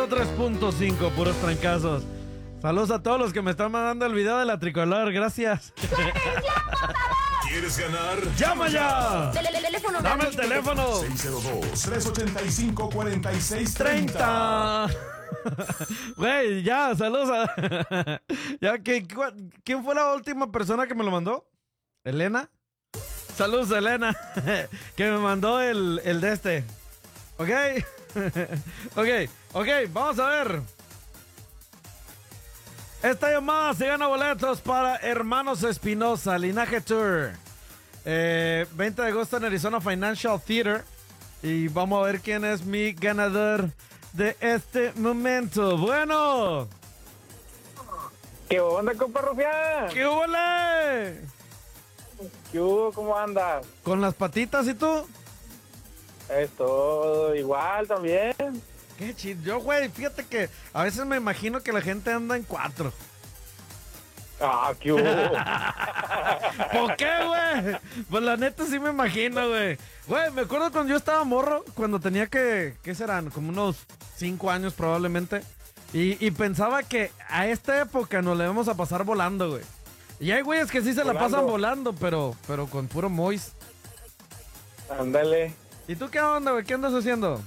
103.5, puros trancazos. Saludos a todos los que me están mandando el video de la tricolor, gracias. ¿Quieres ganar? ¡Llama ya! ¡Dame el teléfono! 602-385-4630. Güey, ya, saludos a... ya, ¿quién fue la última persona que me lo mandó? ¿Elena? Saludos, Elena, que me mandó el de este. ¿Ok? Ok, vamos a ver. Esta llamada se gana boletos para Hermanos Espinosa, Linaje Tour. 20 de agosto en Arizona Financial Theater. Y vamos a ver quién es mi ganador de este momento. Bueno. ¿Qué onda, compa Rufián? ¿Qué huele? ¿Qué hubo? ¿Cómo andas? ¿Con las patitas y tú? Todo igual también. Qué chido. Yo, güey, fíjate que a veces me imagino que la gente anda en 4. ¿Qué hubo? ¿Por qué, güey? Pues la neta sí me imagino, güey. Güey, me acuerdo cuando yo estaba morro, cuando tenía ¿qué serán? Como unos 5 años probablemente. Y pensaba que a esta época nos le vamos a pasar volando, güey. Y hay güeyes que sí se la pasan volando, pero con puro mois. Ándale. ¿Y tú qué onda, güey? ¿Qué andas haciendo?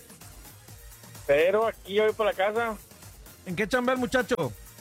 Pero aquí voy por la casa. ¿En qué chamba el muchacho?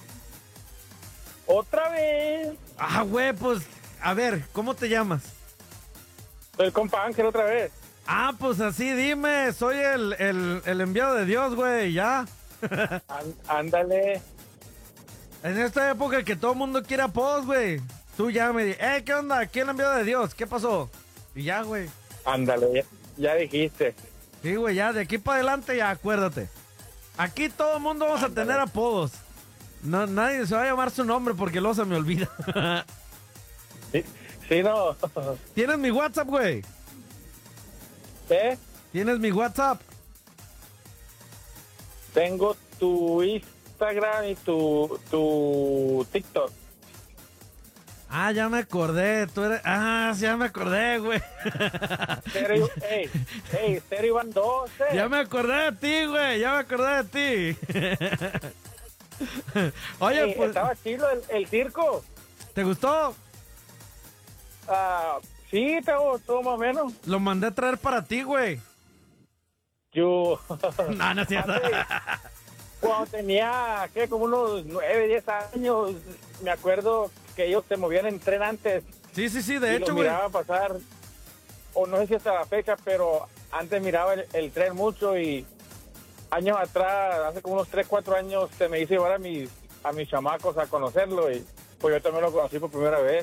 ¿Otra vez? Güey, pues, a ver, ¿cómo te llamas? Soy el compa Ángel otra vez. Pues así dime, soy el enviado de Dios, güey, ya. Ándale. En esta época que todo el mundo quiere apodos, güey. Tú ya me dices, ¿qué onda? ¿Quién el enviado de Dios? ¿Qué pasó? Y ya, güey. Ándale, ya dijiste. Sí, güey, ya, de aquí para adelante ya, acuérdate. Aquí todo el mundo vamos a tener apodos. No, nadie se va a llamar su nombre porque luego se me olvida. Sí, no. ¿Tienes mi WhatsApp, güey? ¿Qué? ¿Tienes mi WhatsApp? Tengo tu Instagram y tu TikTok. Ya me acordé, tú eres... sí, ya me acordé, güey. Stereo Van 12. Ya me acordé de ti, güey, ya me acordé de ti. Oye, pues... Estaba chido el circo. ¿Te gustó? Sí, te gustó más o menos. Lo mandé a traer para ti, güey. Yo... No es cierto. Cuando tenía, como unos 9, 10 años, me acuerdo que ellos se movían en tren antes. Sí, de hecho, güey. Miraba pasar, o no sé si hasta la fecha, pero antes miraba el tren mucho y años atrás, hace como unos 3, 4 años, se me hizo llevar a mis chamacos a conocerlo y pues yo también lo conocí por primera vez.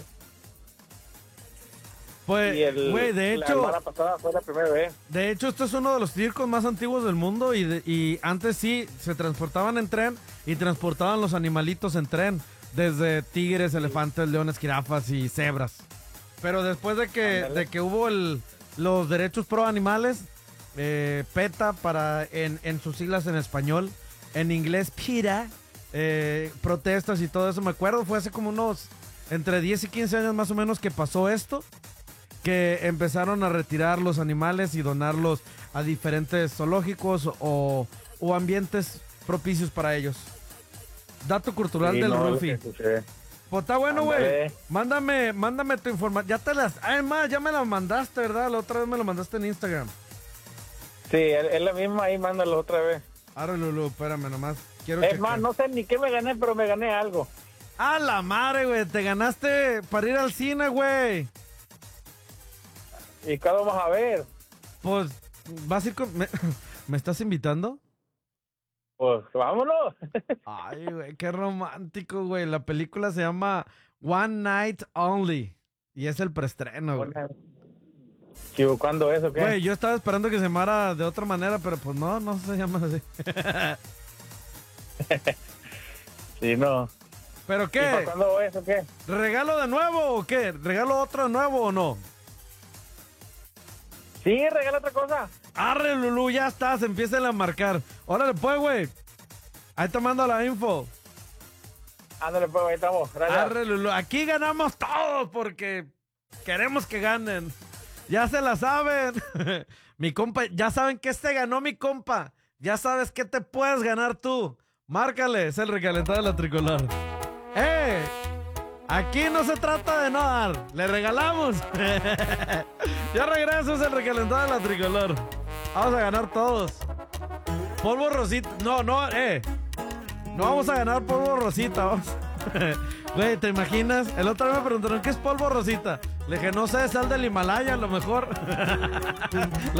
Pues, güey, de hecho... La semana pasada fue la primera vez. De hecho, esto es uno de los circos más antiguos del mundo y antes sí, se transportaban en tren y transportaban los animalitos en tren. Desde tigres, elefantes, leones, jirafas y cebras. Pero después de que hubo los derechos pro animales, PETA en sus siglas en español, en inglés PETA, protestas y todo eso, me acuerdo, fue hace como unos entre 10 y 15 años más o menos que pasó esto, que empezaron a retirar los animales y donarlos a diferentes zoológicos o ambientes propicios para ellos. Dato cultural del Rufi. Pues está bueno, güey. Mándame tu información. Además, ya me la mandaste, ¿verdad? La otra vez me lo mandaste en Instagram. Sí, es la misma, ahí mándalo otra vez. Ahora, Lulu, espérame nomás. Es más, no sé ni qué me gané, pero me gané algo. ¡A la madre, güey! Te ganaste para ir al cine, güey. ¿Y qué vamos a ver? Pues, ¿vas a ir con... ¿Me estás invitando? Pues, vámonos. Ay, güey, qué romántico, güey. La película se llama One Night Only. Y es el preestreno, güey. ¿Cuándo es o qué? Güey, yo estaba esperando que se llamara de otra manera, pero pues no se llama así. Sí, no. ¿Pero qué? ¿Y para cuándo es o qué? ¿Regalo de nuevo o qué? ¿Regalo otro de nuevo o no? Sí, regala otra cosa. Arre, Lulú, ya estás, empiecen a marcar. Órale, pues, güey. Ahí te mando la info. Ándale, pues, ahí estamos. Gracias. Arre, Lulú. Aquí ganamos todos porque queremos que ganen. Ya se la saben. Mi compa, ya saben que ganó mi compa. Ya sabes qué te puedes ganar tú. Márcale, es el recalentado de la tricolor. ¡Eh! Aquí no se trata de no dar, le regalamos. Ya regreso, es el recalentado de la tricolor. Vamos a ganar todos. Polvo rosita. No, no vamos a ganar polvo rosita. Vamos. Güey, ¿te imaginas? El otro día me preguntaron, ¿qué es polvo rosita? Le dije, no sé, sal del Himalaya a lo mejor.